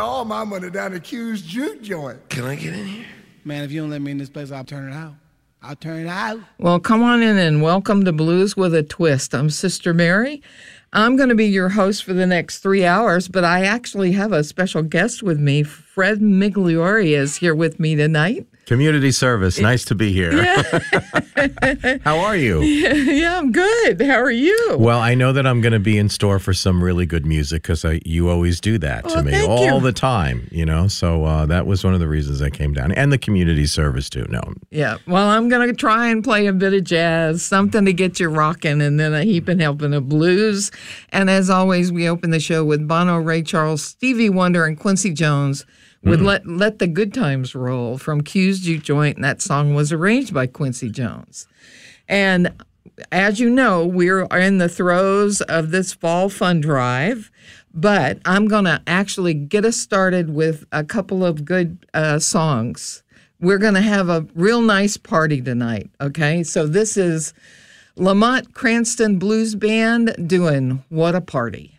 all my money down at Q's Juke Joint. Can I get in here? Man, if you don't let me in this place, I'll turn it out. I'll turn it out. Well, come on in and welcome to Blues with a Twist. I'm Sister Mary. I'm going to be your host for the next 3 hours, but I actually have a special guest with me. Fred Migliore is here with me tonight. Community service. Nice to be here. Yeah. How are you? Yeah, I'm good. How are you? Well, I know that I'm going to be in store for some really good music because you always do that to me all the time, So that was one of the reasons I came down. And the community service, too. No. Yeah. Well, I'm going to try and play a bit of jazz, something to get you rocking, and then a heaping helping of blues. And as always, we open the show with Bono, Ray Charles, Stevie Wonder, and Quincy Jones with Let the Good Times Roll from Q's Juke Joint, and that song was arranged by Quincy Jones. And as you know, we're in the throes of this fall fund drive, but I'm going to actually get us started with a couple of good songs. We're going to have a real nice party tonight, okay? So this is Lamont Cranston Blues Band doing What a Party.